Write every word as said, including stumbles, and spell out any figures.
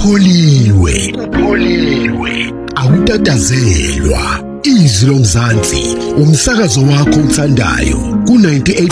upholiwe upholiwe awutatazelwa izwi lomzansi umsakazo wakho uthandayo ku ninety-eight